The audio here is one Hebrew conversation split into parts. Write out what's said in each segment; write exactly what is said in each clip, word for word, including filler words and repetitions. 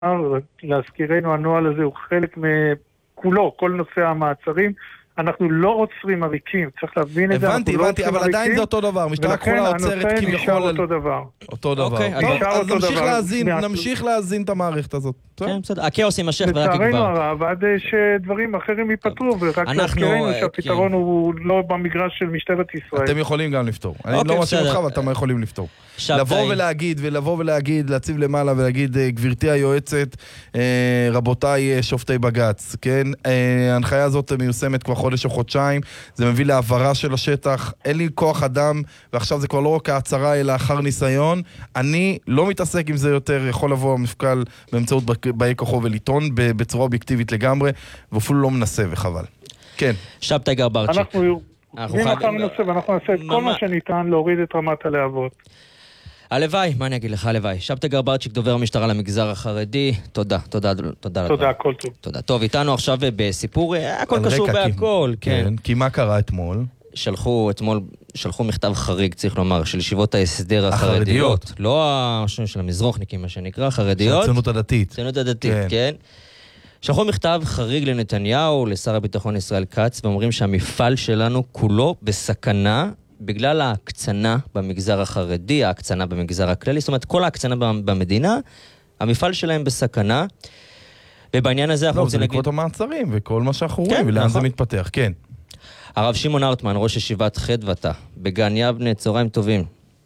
להזכירנו, הנוהל הזה הוא חלק מכולו, כל נושא המעצרים. אנחנו לא עוצרים עריקים, צריך להבין את זה. הבנתי, הבנתי, אבל עדיין זה אותו דבר. משטרה כחולה עוצרת כביכול אותו דבר. אותו דבר. אז נמשיך להזין, נמשיך להזין את המערכת הזאת. כן, בסדר. הכאוס יימשך ורק יגבר. לצערנו הרב, עד שדברים אחרים ייפטרו, ורק להזכירנו שהפתרון הוא לא במגרש של משטרת ישראל. אתם יכולים גם לפתור. אני לא מאשים אותך, אבל אתם יכולים לפתור. לבוא ולהגיד, ולבוא ולהגיד, להציב למעלה ולהגיד, גברתי היועצת, רבותיי שופטי בג"ץ, כן? ההנחיה הזאת מיושמת כבר חודש או חודשיים, זה מביא להעברה של השטח, אין לי כוח אדם, ועכשיו זה כבר לא רק ההצהרה, אלא אחר ניסיון. אני לא מתעסק עם זה יותר, יכול לבוא המפכ"ל באמצעות באי כוחו ולטעון בצורה אובייקטיבית לגמרי, ואפילו לא מנסה וחבל. כן. שבתאי גרברצ'יק. אנחנו עובדים אחר נושא, ואנחנו נעשה את כל מה שניתן להוריד את רמת הלהבות. הלוואי, מה אני אגיד לך, הלוואי. שבתאי גרברצ'יק, דובר המשטרה למגזר החרדי. תודה, תודה, תודה. תודה, הכל טוב. תודה. טוב, איתנו עכשיו בסיפור, הכל קשור בהכל. כן, כי מה קרה אתמול? שלחו אתמול, שלחו מכתב חריג, צריך לומר, של ישיבות ההסדר החרדיות. לא השם של המזרוחניקים, מה שנקרא, החרדיות. של הציונות הדתית. הציונות הדתית, כן. שלחו מכתב חריג לנתניהו, לשר הביטחון ישראל כץ, ואומרים שהמפעל שלנו כולו בסכנה, בגלל ההקצנה במגזר החרדי, ההקצנה במגזר הכללי, זאת אומרת, כל ההקצנה במדינה, המפעל שלהם בסכנה, ובעניין הזה אנחנו רוצים להגיד... לא, זה לקרות המעצרים וכל מה שאנחנו רואים, ולאן זה מתפתח, כן. הרב שמעון ארטמן, ראש ישיבת חדוותה, בגן יבנה, צהריים טובים.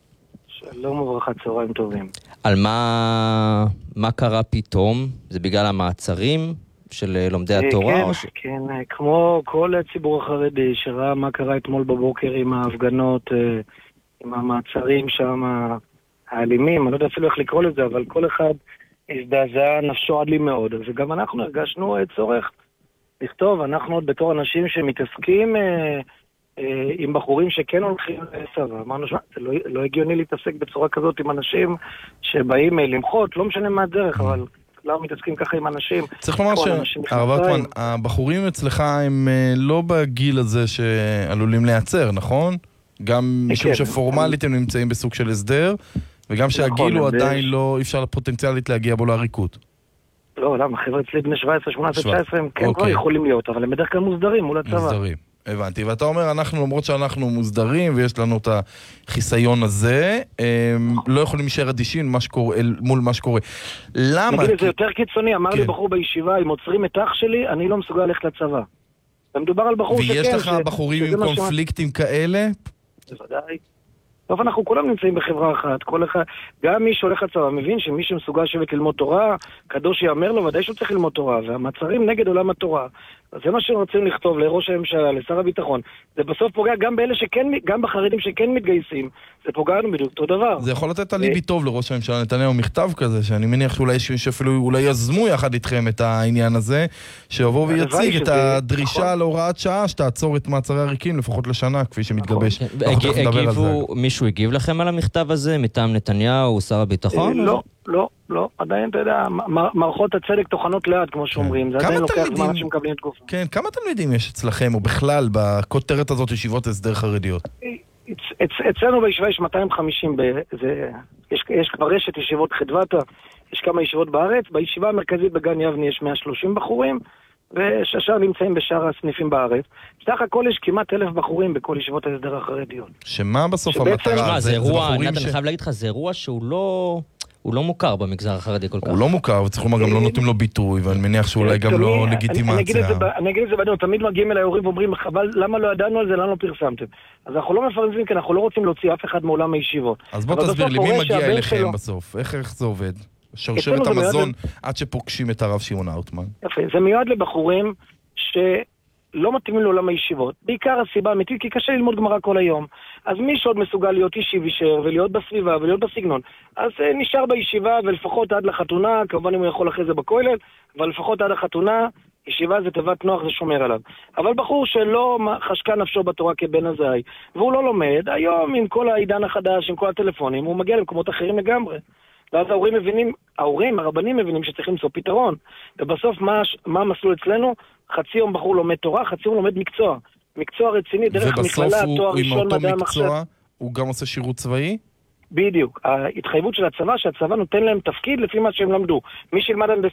שלום וברכה, צהריים טובים. על מה, מה קרה פתאום? זה בגלל המעצרים של לומדי התורה? כן, או ש... כן, כמו כל הציבור החרדי שראה מה קרה אתמול בבוקר עם ההפגנות, עם המעצרים שם, האלימים, אני לא יודע אפילו איך לקרוא לזה, אבל כל אחד הזדעזע נפשו עד לי מאוד. וגם אנחנו הרגשנו צורך לכתוב, אנחנו עוד בתור אנשים שמתעסקים אה, אה, עם בחורים שכן הולכים לצבא. אמרנו, זה לא, לא הגיוני להתעסק בצורה כזאת עם אנשים שבאים אה, למחות, לא משנה מה הדרך, אבל לא מתעסקים ככה עם אנשים. צריך לומר שהרב ארטמן, הבחורים אצלך הם אה, לא בגיל הזה שעלולים להיעצר, נכון? גם משום כן, שפורמלית הם נמצאים בסוג של הסדר, וגם שהגיל הוא עדיין לא, אי אפשר פוטנציאלית להגיע בו לעריקות. לא, למה? חבר'ה אצלי בני שבע עשרה, שמונה עשרה, תשע עשרה הם כן כבר יכולים להיות, אבל הם בדרך כלל מוסדרים מול הצבא. מוסדרים, הבנתי. ואתה אומר, אנחנו, למרות שאנחנו מוסדרים ויש לנו את החיסיון הזה, לא יכולים להישאר אדישים מול מה שקורה. למה? נגיד, זה יותר קיצוני. אמר לי בחור בישיבה, אם עוצרים את אח שלי, אני לא מסוגל ללכת לצבא. ומדובר על בחור שכן. ויש לך בחורים עם קונפליקטים כאלה? בוודאי. טוב, אנחנו כולם נמצאים בחברה אחת, כל אחד, גם מי שהולך לצבא מבין שמי שמסוגל לשבת ללמוד תורה, קדוש יאמר לו, ודאי שהוא צריך ללמוד תורה, והמעצרים נגד עולם התורה. אז זה מה שרוצים לכתוב לראש הממשלה, לשר הביטחון. זה בסוף פוגע גם באלה שכן, גם בחרדים שכן מתגייסים. זה פוגע לנו בדיוק אותו דבר. זה יכול לתת עליבי טוב לראש הממשלה נתניהו מכתב כזה, שאני מניח שאולי שאפילו אולי יזמו יחד איתכם את העניין הזה, שיבוא ויציג את הדרישה להוראת שעה, שתעצור את מעצרי עריקים לפחות לשנה, כפי שמתגבש. מישהו הגיב לכם על המכתב הזה מטעם נתניהו, שר הביטחון? לא, לא, לא. עדיין, אתה יודע, מערכות הצדק תוכנות לאט, כמו שאומרים. זה עדיין לוקח זמן שמקבלים את גוף. כן, כמה תלמידים יש אצלכם, או בכלל, בכותרת הזאת ישיבות הסדר חרדיות? אצלנו בישיבה יש מאתיים וחמישים, יש כבר רשת ישיבות חדוותה, יש כמה ישיבות בארץ, בישיבה המרכזית בגן יבנה יש מאה ושלושים בחורים, ושאר נמצאים בשאר הסניפים בארץ. סך הכל יש כמעט אלף בחורים בכל ישיבות ההסדר החרדיות. שמה בסוף המטרה? זה אירוע, נתן, אני חייב להגיד לך, זה אירוע שהוא לא... הוא לא מוכר במגזר החרדי כל כך. הוא לא מוכר, וצריך לומר, גם לא נותנים לו ביטוי, ואני מניח שאולי גם לא לגיטימציה. אני אגיד את זה בדיוק, תמיד מגיעים אליי הורים ואומרים, חבל, למה לא ידענו על זה, למה לא פרסמתם? אז אנחנו לא מפרסמים, כי אנחנו לא רוצים להוציא אף אחד מעולם הישיבות. אז בוא תסביר לי, מי מגיע אליכם בסוף? איך זה עובד? שרשרת המזון עד שפוגשים את הרב שמעון ארטמן. יפה, זה מיועד לבחורים שלא מתאימים לעולם הישיבות. בעיקר הסיבה האמיתית, כי קשה ללמוד גמרא כל היום. אז מי שעוד מסוגל להיות אישי וישר, ולהיות בסביבה, ולהיות בסגנון, אז נשאר בישיבה, ולפחות עד לחתונה, כמובן אם הוא יכול אחרי זה בכולל, אבל לפחות עד החתונה, ישיבה זה תיבת נוח, זה שומר עליו. אבל בחור שלא חשקה נפשו בתורה כבן הזי, והוא לא לומד, היום עם כל העידן החדש, עם כל הטלפונים, הוא מגיע למקומות אחרים לגמרי. ואז ההורים מבינים, ההורים, הרבנים מבינים שצריכים למצוא פתרון. ובסוף מה, מה המסלול אצלנו? חצי יום בחור לומד תורה, חצי יום לומד מקצוע. מקצוע רציני, דרך מכללה, תואר ראשון, מדעי המחשב. ובסוף הוא עם אותו מקצוע, הוא גם עושה שירות צבאי? בדיוק. ההתחייבות של הצבא, שהצבא נותן להם תפקיד לפי מה שהם למדו. מי שילמד הנדסה